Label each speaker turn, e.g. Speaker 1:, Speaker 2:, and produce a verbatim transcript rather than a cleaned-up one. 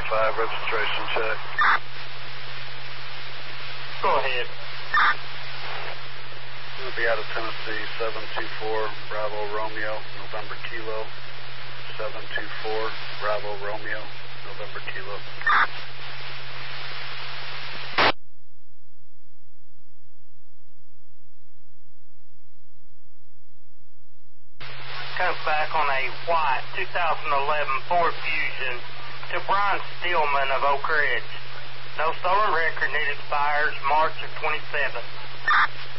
Speaker 1: five, registration check.
Speaker 2: Go ahead.
Speaker 1: Going to be out of Tennessee, seven two four, Bravo Romeo, November Kilo. seven two four, Bravo Romeo, November Kilo.
Speaker 2: Comes back on a white two thousand eleven Ford Fusion to Brian Stillman of Oak Ridge. No stolen record, it expires March of twenty-seven.